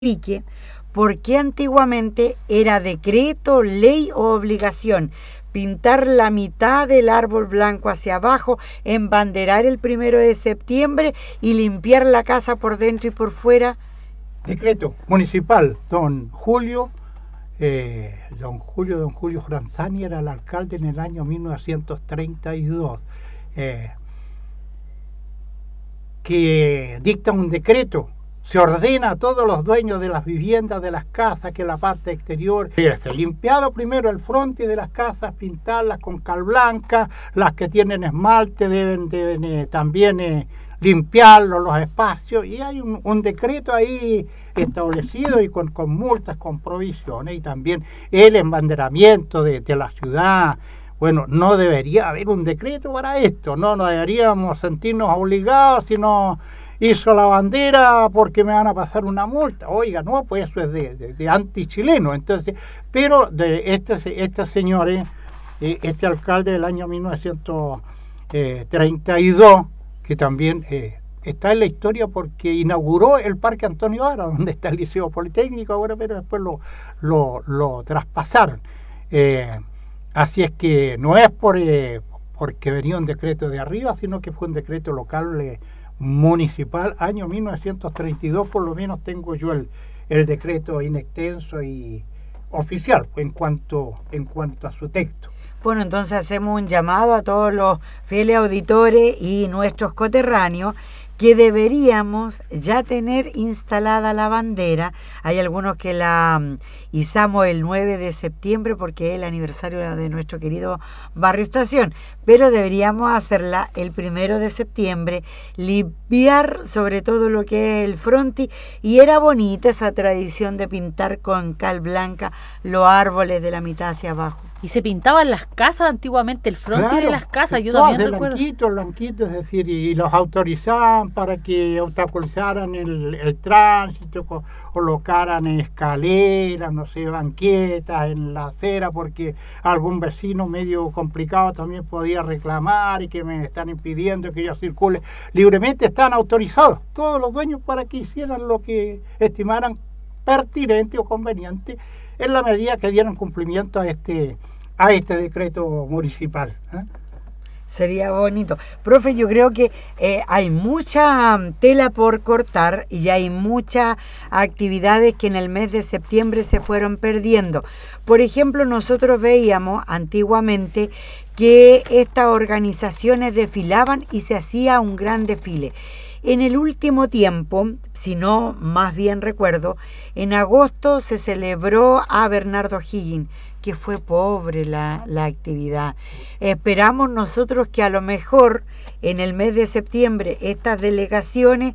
explique por qué antiguamente era decreto, ley o obligación pintar la mitad del árbol blanco hacia abajo, embanderar el 1 de septiembre y limpiar la casa por dentro y por fuera. Decreto municipal, don Julio Franzani era el alcalde en el año 1932, que dicta un decreto. Se ordena a todos los dueños de las viviendas, de las casas, que la parte exterior esté limpiado primero el frontis de las casas, pintarlas con cal blanca, las que tienen esmalte deben también limpiarlos, los espacios, y hay un decreto ahí establecido y con multas, con provisiones, y también el embanderamiento de la ciudad. Bueno, no debería haber un decreto para esto, no deberíamos sentirnos obligados, sino hizo la bandera porque me van a pasar una multa. Oiga, no, pues eso es de antichileno. Entonces, pero de este señor, este alcalde del año 1932, que también está en la historia porque inauguró el Parque Antonio Vara, donde está el Liceo Politécnico ahora, pero después lo traspasaron. Así es que no es porque venía un decreto de arriba, sino que fue un decreto local municipal, año 1932, por lo menos tengo yo el decreto in extenso y oficial en cuanto a su texto. Bueno, entonces hacemos un llamado a todos los fieles auditores y nuestros coterráneos que deberíamos ya tener instalada la bandera. Hay algunos que la izamos el 9 de septiembre porque es el aniversario de nuestro querido Barrio Estación, pero deberíamos hacerla el 1 de septiembre, limpiar sobre todo lo que es el frontis, y era bonita esa tradición de pintar con cal blanca los árboles de la mitad hacia abajo. Y se pintaban las casas antiguamente, el frontis, claro, de las casas, yo también recuerdo. Blanquito, es decir, y los autorizaban para que obstaculizaran el tránsito, colocaran escaleras, no sé, banquetas en la acera, porque algún vecino medio complicado también podía reclamar y que me están impidiendo que yo circule libremente. Están autorizados todos los dueños para que hicieran lo que estimaran pertinente o conveniente en la medida que dieran cumplimiento a este decreto municipal. Sería bonito. Profe, yo creo que hay mucha tela por cortar y hay muchas actividades que en el mes de septiembre se fueron perdiendo. Por ejemplo, nosotros veíamos antiguamente que estas organizaciones desfilaban y se hacía un gran desfile. En el último tiempo, si no más bien recuerdo, en agosto se celebró a Bernardo O'Higgins, que fue pobre la actividad. Esperamos nosotros que a lo mejor en el mes de septiembre estas delegaciones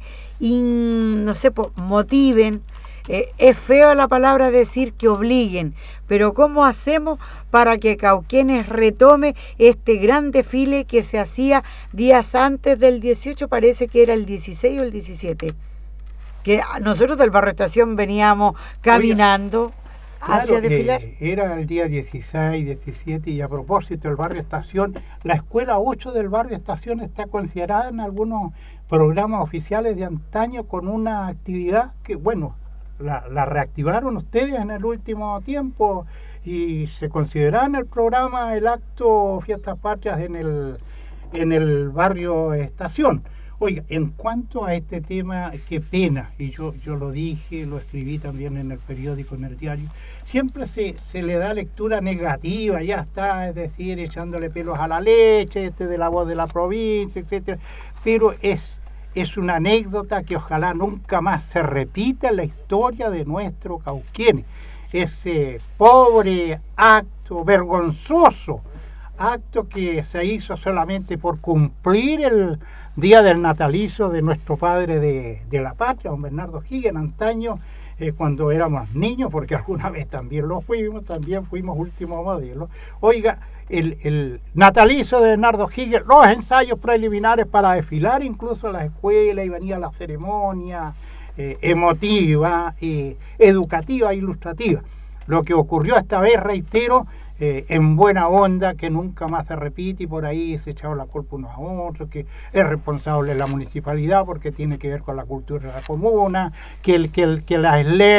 motiven. Es feo la palabra decir que obliguen, pero ¿cómo hacemos para que Cauquenes retome este gran desfile que se hacía días antes del 18, parece que era el 16 o el 17? Que nosotros del Barrio Estación veníamos caminando hacia desfilar. Era el día 16, 17, y a propósito del Barrio Estación, la escuela 8 del Barrio Estación está considerada en algunos programas oficiales de antaño con una actividad que, bueno, la reactivaron ustedes en el último tiempo y se consideraba en el programa el acto Fiestas Patrias en el Barrio Estación. Oiga, en cuanto a este tema, qué pena, y yo lo dije, lo escribí también en el periódico, en el diario, siempre se le da lectura negativa, ya está, es decir, echándole pelos a la leche, de la voz de la provincia, etcétera, pero es una anécdota que ojalá nunca más se repita en la historia de nuestro Cauquenes. Ese pobre acto, vergonzoso acto que se hizo solamente por cumplir el día del natalicio de nuestro padre de la patria, don Bernardo O'Higgins, antaño, cuando éramos niños, porque alguna vez también también fuimos último modelo. Oiga, el natalicio de Bernardo O'Higgins, los ensayos preliminares para desfilar, incluso las escuelas, y venía la ceremonia emotiva, educativa, ilustrativa. Lo que ocurrió esta vez, reitero, en buena onda, que nunca más se repite, y por ahí se echaba la culpa unos a otros, que es responsable la municipalidad porque tiene que ver con la cultura de la comuna, que las leyes